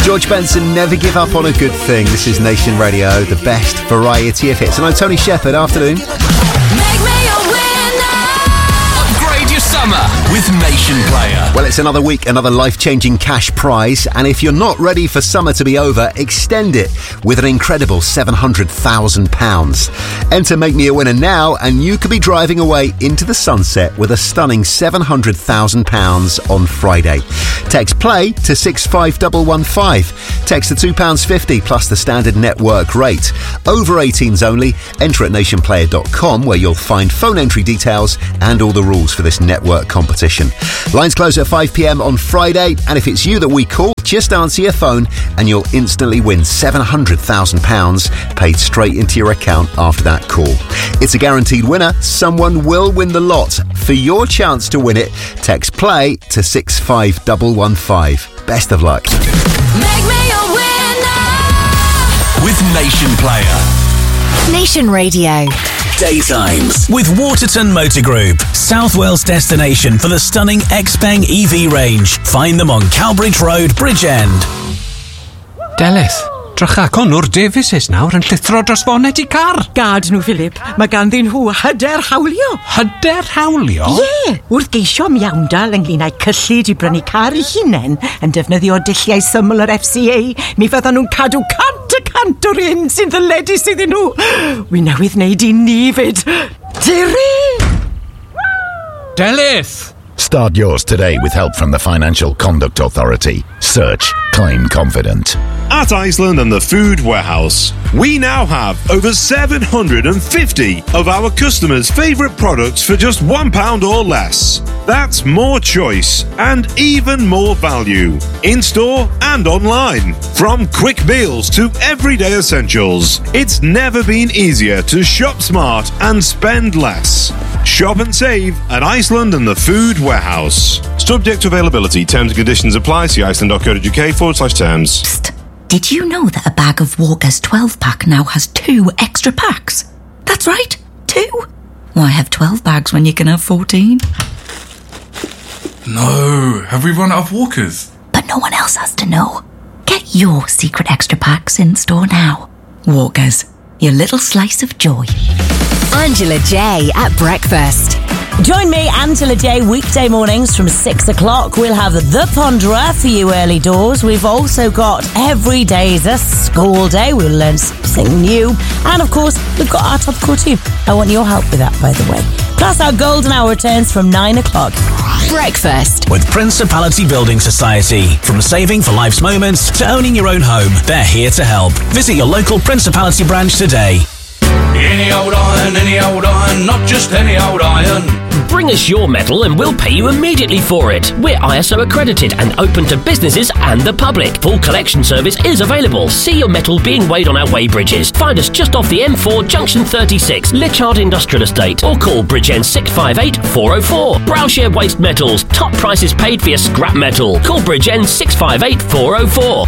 George Benson, Never Give Up on a Good Thing. This is Nation Radio, the best variety of hits. And I'm Tony Shepherd. Afternoon. Make me a winner. Upgrade your summer with Nation Player. Well, it's another week, another life-changing cash prize. And if you're not ready for summer to be over, extend it with an incredible £700,000. Enter Make Me a Winner now, and you could be driving away into the sunset with a stunning £700,000 on Friday. Text PLAY to 65115. Text to £2.50 plus the standard network rate. Over 18s only. Enter at nationplayer.com, where you'll find phone entry details and all the rules for this network competition. Lines close at 5 p.m. on Friday, and if it's you that we call, just answer your phone and you'll instantly win £700,000 paid straight into your account after that call. It's a guaranteed winner. Someone will win the lot. For your chance to win it, text PLAY to 65115. Best of luck. Make me a winner. With Nation Player. Nation Radio. Daytimes with Waterton Motor Group, South Wales destination for the stunning Xpeng EV range. Find them on Cowbridge Road, Bridgend. Delith, drychacon o'r Davises nawr yn llithro dros foned I car. Gad nhw, Philip. Mae ganddyn nhw hyder hawlio. Hyder hawlio? Ie, wrth geisio miawndal ynglyn â'i cyllid I brynu car I hunain yn defnyddio dulliau syml yr FCA, mi fyddan nhw'n cadw cant o'r un sy'n ddyledus iddyn nhw. Wi newydd wneud I ni fyd. Diri! Delith! Start yours today with help from the Financial Conduct Authority. Search Claim Confident. At Iceland and the Food Warehouse, we now have over 750 of our customers' favourite products for just £1 or less. That's more choice and even more value. In-store and online. From quick meals to everyday essentials, it's never been easier to shop smart and spend less. Shop and save at Iceland and the Food Warehouse. Subject to availability. Terms and conditions apply. See iceland.co.uk/terms. Psst. Did you know that a bag of Walker's 12-pack now has 2 extra packs? That's right, 2. Why have 12 bags when you can have 14? No, have we run out of Walkers? But no one else has to know. Get your secret extra packs in store now. Walkers, your little slice of joy. Angela J at breakfast. Join me, Angela J, weekday mornings from 6 o'clock. We'll have The Ponderer for you early doors. We've also got Every Day's a School Day. We'll learn something new. And, of course, we've got our topical too. I want your help with that, by the way. Plus, our golden hour returns from 9 o'clock. Breakfast with Principality Building Society. From saving for life's moments to owning your own home, they're here to help. Visit your local Principality branch today. Any old iron, not just any old iron. Bring us your metal and we'll pay you immediately for it. We're ISO accredited and open to businesses and the public. Full collection service is available. See your metal being weighed on our weighbridges. Find us just off the M4 Junction 36, Lichard Industrial Estate, or call Bridgend 658 404. Browshire Waste Metals. Top prices paid for your scrap metal. Call Bridgend 658 404.